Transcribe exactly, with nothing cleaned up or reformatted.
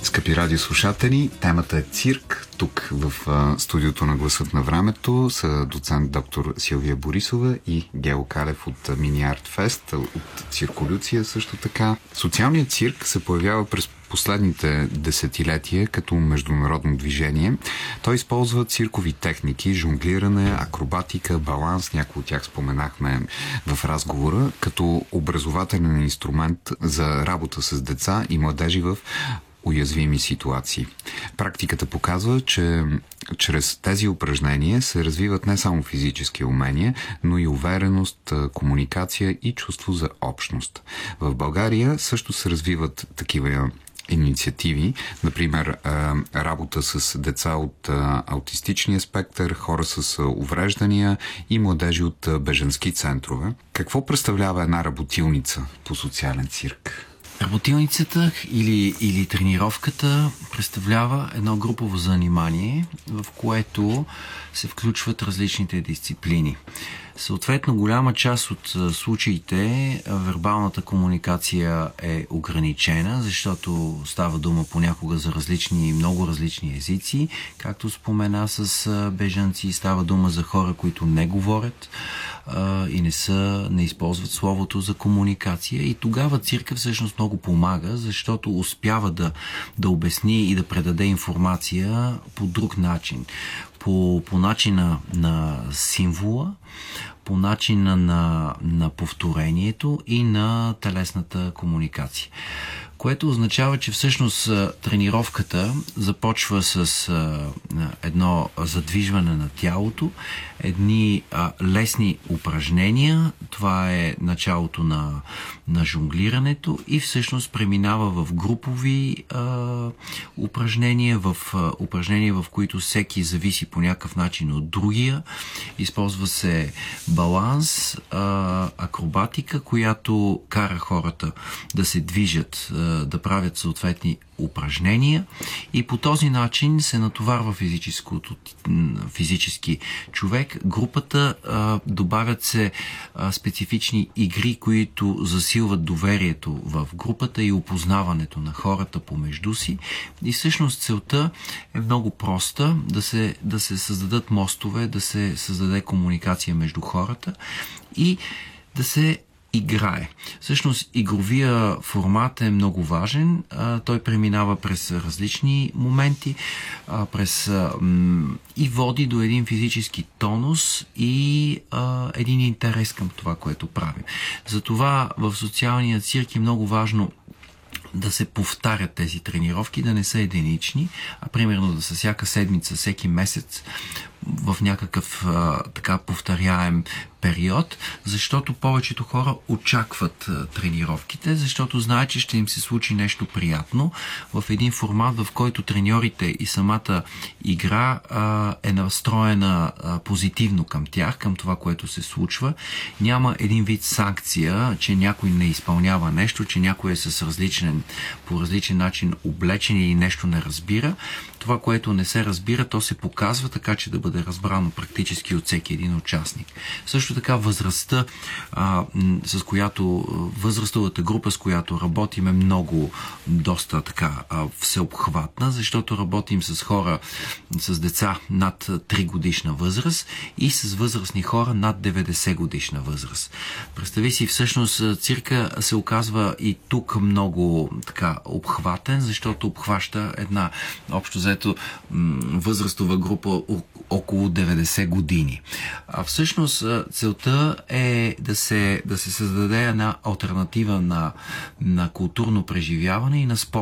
Скъпи радиослушатели, темата е цирк. Тук в а, студиото на Гласът на времето са доцент доктор Силвия Борисова и Гео Калев от Мини Арт Фест, от Цирколюция също така. Социалният цирк се появява през последните десетилетия като международно движение. Той използва циркови техники, жонглиране, акробатика, баланс, някои от тях споменахме в разговора, като образователен инструмент за работа с деца и младежи в уязвими ситуации. Практиката показва, че чрез тези упражнения се развиват не само физически умения, но и увереност, комуникация и чувство за общност. В България също се развиват такива инициативи, например работа с деца от аутистичния спектър, хора с увреждания и младежи от бежански центрове. Какво представлява една работилница по социален цирк? Работилницата или, или тренировката представлява едно групово занимание, в което се включват различните дисциплини. Съответно, голяма част от случаите вербалната комуникация е ограничена, защото става дума понякога за различни, много различни езици. Както спомена с бежанци, става дума за хора, които не говорят а, и не, са, не използват словото за комуникация. И тогава цирка всъщност много помага, защото успява да, да обясни и да предаде информация по друг начин. По, по начина на символа, по начина на, на повторението и на телесната комуникация. Което означава, че всъщност тренировката започва с а, едно задвижване на тялото, едни а, лесни упражнения, това е началото на, на жонглирането и всъщност преминава в групови а, упражнения, в а, упражнения, в които всеки зависи по някакъв начин от другия. Използва се баланс, а, акробатика, която кара хората да се движат, а, да правят съответни упражнения и по този начин се натоварва физически човек. Групата а, добавят се а, специфични игри, които засилват доверието в групата и опознаването на хората помежду си. И всъщност целта е много проста, да се, да се създадат мостове, да се създаде комуникация между хората и да се играе. Всъщност игровия формат е много важен. А, той преминава през различни моменти, а, през а, м- и води до един физически тонус и а, един интерес към това, което правим. Затова в социалния цирк е много важно да се повтарят тези тренировки, да не са единични, а примерно да са всяка седмица, всеки месец в някакъв а, така повторяем период, защото повечето хора очакват а, тренировките, защото знаят, че ще им се случи нещо приятно в един формат, в който треньорите и самата игра а, е настроена а, позитивно към тях, към това, което се случва. Няма един вид санкция, че някой не изпълнява нещо, че някой е с различен, по различен начин облечен и нещо не разбира. Това, което не се разбира, то се показва така, че да бъде разбрано практически от всеки един участник. Също така възрастта, а, с която, възрастовата група, с която работим, е много, доста така а, всеобхватна, защото работим с хора, с деца над три годишна възраст и с възрастни хора над деветдесет годишна възраст. Представи си, всъщност цирка се оказва и тук много така обхватен, защото обхваща една общо взето възрастова група около деветдесет години. А всъщност целта е да се, да се създаде една алтернатива на, на културно преживяване и на, спор,